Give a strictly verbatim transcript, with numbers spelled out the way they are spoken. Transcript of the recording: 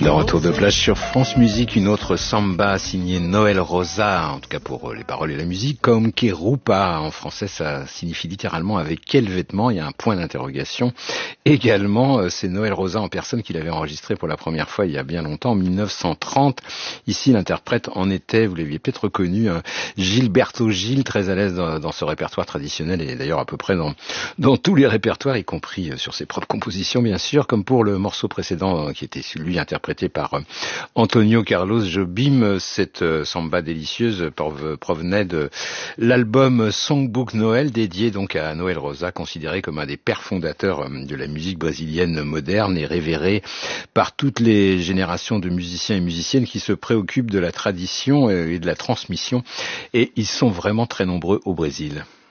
De retour de plage sur France Musique, une autre samba signée Noël Rosa, en tout cas pour les paroles et la musique, comme Kerupa. En français, ça signifie littéralement avec quel vêtement. Il y a un point d'interrogation. Également, c'est Noël Rosa en personne qui l'avait enregistré pour la première fois il y a bien longtemps, en mille neuf cent trente. Ici, l'interprète en était, vous l'aviez peut-être reconnu, Gilberto Gil, très à l'aise dans, dans ce répertoire traditionnel et d'ailleurs à peu près dans, dans tous les répertoires, y compris sur ses propres compositions, bien sûr, comme pour le morceau précédent qui était lui interprété par Antonio Carlos Jobim. Cette samba délicieuse provenait de l'album Songbook Noël, dédié donc à Noël Rosa, considéré comme un des pères fondateurs de la musique brésilienne moderne et révéré par toutes les générations de musiciens et musiciennes qui se préoccupent de la tradition et de la transmission. Et ils sont vraiment très nombreux au Brésil.